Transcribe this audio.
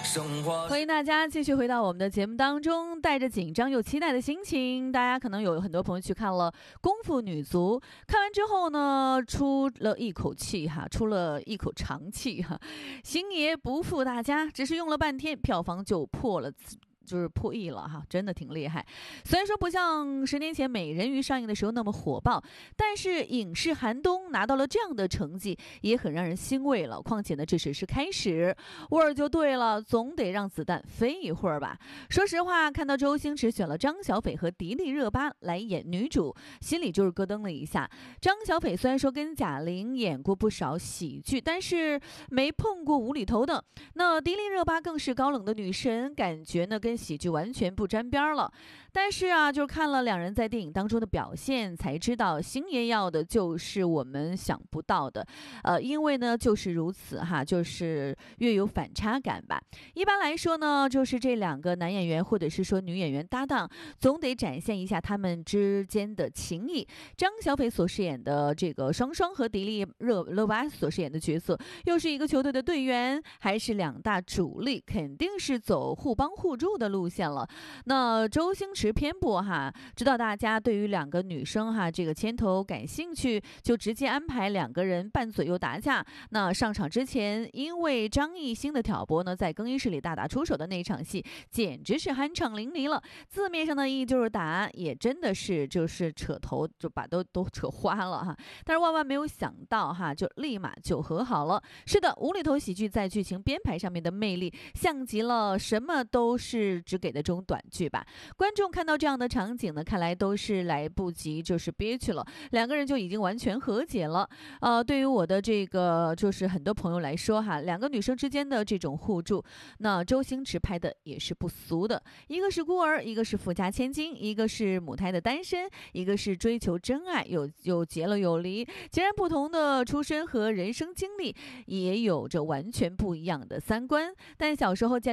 欢迎大家继续回到我们的节目当中，带着紧张又期待的心情，大家可能有很多朋友去看了《功夫女足》，看完之后呢，出了一口气哈，出了一口长气哈。星爷不负大家，只是用了半天，票房就就是破亿了哈，真的挺厉害。虽然说不像10年前美人鱼上映的时候那么火爆，但是影视寒冬拿到了这样的成绩，也很让人欣慰了。况且呢，这只是开始，味儿就对了，总得让子弹飞一会儿吧。说实话，看到周星驰选了张小斐和迪丽热巴来演女主，心里就是咯噔了一下。张小斐虽然说跟贾玲演过不少喜剧，但是没碰过无厘头的。那迪丽热巴更是高冷的女神，感觉呢跟喜剧完全不沾边了。但是啊，就是看了两人在电影当中的表现，才知道星爷要的就是我们想不到的。因为呢就是如此哈，就是越有反差感吧。一般来说呢，就是这两个男演员或者是说女演员搭档，总得展现一下他们之间的情谊。张小斐所饰演的这个双双和迪丽热巴所饰演的角色，又是一个球队的队员，还是两大主力，肯定是走互帮互助的路线了。那周星驰偏不哈，知道大家对于两个女生哈这个牵头感兴趣，就直接安排两个人拌嘴又打架。那上场之前，因为张艺兴的挑拨呢，在更衣室里大打出手的那场戏，简直是酣畅淋漓了。字面上的意义就是打，也真的是就是扯头，就把都扯花了哈。但是万万没有想到哈，就立马就和好了。是的，无厘头喜剧在剧情编排上面的魅力，像极了什么都是只给的这种短剧吧。观众看到这样的场景呢，看来都是来不及就是憋屈了，两个人就已经完全和解了。对于我的这个就是很多朋友来说哈，两个女生之间的这种互助，那周星驰拍的也是不俗的。一个是孤儿，一个是富家千金，一个是母胎的单身，一个是追求真爱，有结了有离，截然不同的出身和人生经历，也有着完全不一样的三观。但小时候见